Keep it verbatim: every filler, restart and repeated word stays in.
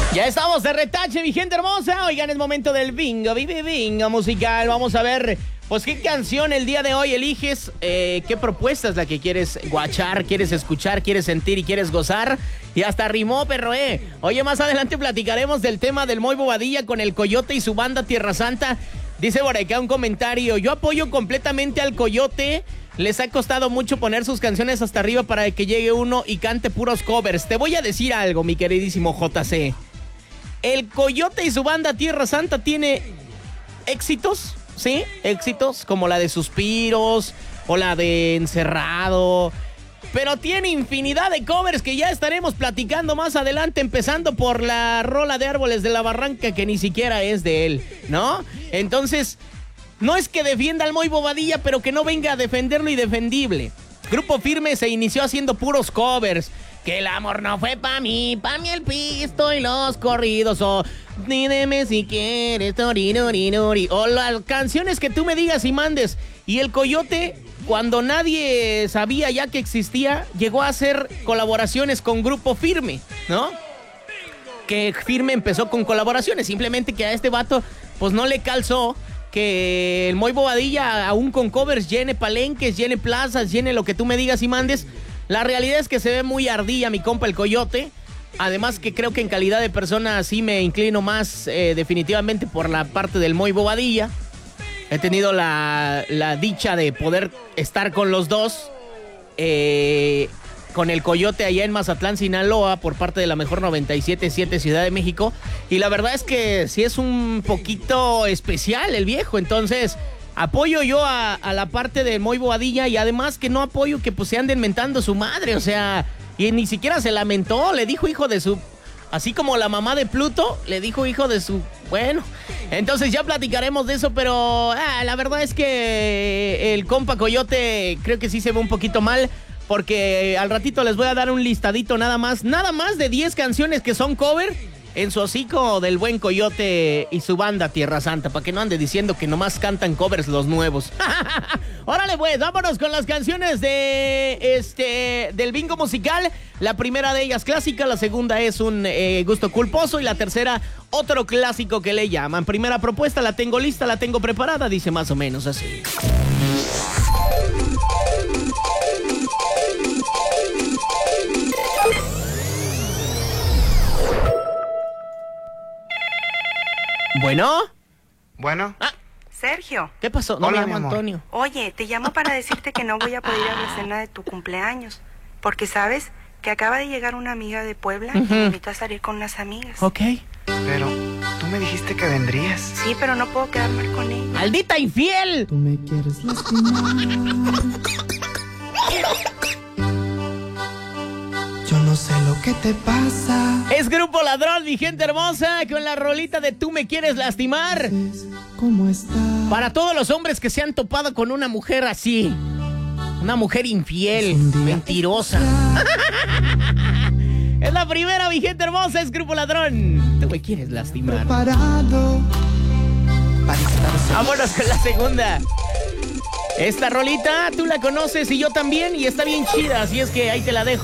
Ya estamos de retache, mi gente hermosa. Oigan, es momento del bingo, vive bingo musical. Vamos a ver, pues, qué canción el día de hoy eliges, eh, qué propuesta es la que quieres guachar, quieres escuchar, quieres sentir y quieres gozar. Y hasta rimó, perro, eh. Oye, más adelante platicaremos del tema del Moy Bobadilla con el Coyote y su banda Tierra Santa. Dice por acá un comentario: yo apoyo completamente al Coyote. Les ha costado mucho poner sus canciones hasta arriba para que llegue uno y cante puros covers. Te voy a decir algo, mi queridísimo J C. El Coyote y su banda Tierra Santa tiene éxitos, ¿sí? Éxitos como la de Suspiros o la de Encerrado. Pero tiene infinidad de covers que ya estaremos platicando más adelante, empezando por la rola de Árboles de la Barranca, que ni siquiera es de él, ¿no? Entonces, no es que defienda al Moy Bobadilla, pero que no venga a defender lo indefendible. Grupo Firme se inició haciendo puros covers. Que el amor no fue pa' mí, pa' mí el pisto y los corridos, o ni deme si quieres, torirorinori, o las canciones que tú me digas y mandes. Y el Coyote, cuando nadie sabía ya que existía, llegó a hacer colaboraciones con Grupo Firme, ¿no? Que Firme empezó con colaboraciones, simplemente que a este vato pues no le calzó que el Moy Bobadilla, aún con covers, llene palenques, llene plazas, llene lo que tú me digas y mandes. La realidad es que se ve muy ardilla mi compa el Coyote. Además que creo que en calidad de persona sí me inclino más eh, definitivamente por la parte del Moy Bobadilla. He tenido la, la dicha de poder estar con los dos. Eh, con el Coyote allá en Mazatlán, Sinaloa, por parte de la mejor noventa y siete punto siete Ciudad de México. Y la verdad es que sí es un poquito especial el viejo. Entonces, apoyo yo a, a la parte de Moy Bobadilla, y además que no apoyo que pues se anden mentando su madre, o sea, y ni siquiera se lamentó, le dijo hijo de su... Así como la mamá de Pluto, le dijo hijo de su... Bueno, entonces ya platicaremos de eso, pero ah, la verdad es que el compa Coyote creo que sí se ve un poquito mal, porque al ratito les voy a dar un listadito nada más, nada más de diez canciones que son cover en su hocico del buen Coyote y su banda Tierra Santa, para que no ande diciendo que nomás cantan covers los nuevos. Órale pues, vámonos con las canciones de este del bingo musical. La primera de ellas clásica, la segunda es un eh, gusto culposo y la tercera otro clásico que le llaman. Primera propuesta, la tengo lista, la tengo preparada, dice más o menos así. Bueno. Bueno. Ah, Sergio. ¿qué pasó? No, Hola, me llamo mi amor. Antonio. Oye, te llamo para decirte que no voy a poder ir a la cena de tu cumpleaños. Porque sabes que acaba de llegar una amiga de Puebla uh-huh. y me invitó a salir con unas amigas. Ok. Pero tú me dijiste que vendrías. Sí, pero no puedo quedarme con ella. ¡Maldita infiel! Tú me quieres lastimar. Yo no sé lo que te pasa. Es Grupo Ladrón, mi gente hermosa, con la rolita de Tú me quieres lastimar. ¿Cómo estás? Para todos los hombres que se han topado con una mujer así. Una mujer infiel, mentirosa. Es la primera, mi gente hermosa, es Grupo Ladrón. Tú me quieres lastimar. Preparado para estar. Vámonos con la segunda. Esta rolita tú la conoces y yo también, y está bien chida, así es que ahí te la dejo.